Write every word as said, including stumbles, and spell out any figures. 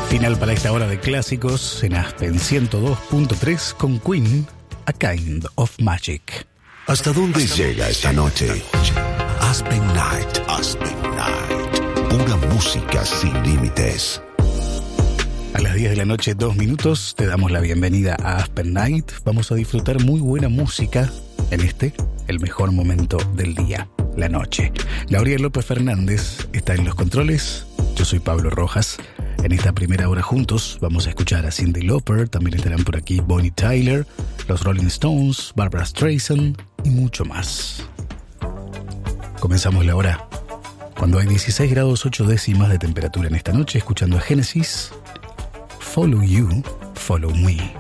Final para esta hora de clásicos en Aspen ciento dos punto tres con Queen, A Kind of Magic. ¿Hasta dónde llega esta noche? Aspen Night. Aspen Night. Pura música sin límites. A las diez de la noche, dos minutos, te damos la bienvenida a Aspen Night. Vamos a disfrutar muy buena música en este, el mejor momento del día, la noche. Gabriel López Fernández está en los controles. Yo soy Pablo Rojas. En esta primera hora juntos vamos a escuchar a Cyndi Lauper, también estarán por aquí Bonnie Tyler, los Rolling Stones, Barbra Streisand y mucho más. Comenzamos la hora cuando hay dieciséis grados ocho décimas de temperatura en esta noche, escuchando a Genesis, Follow You, Follow Me.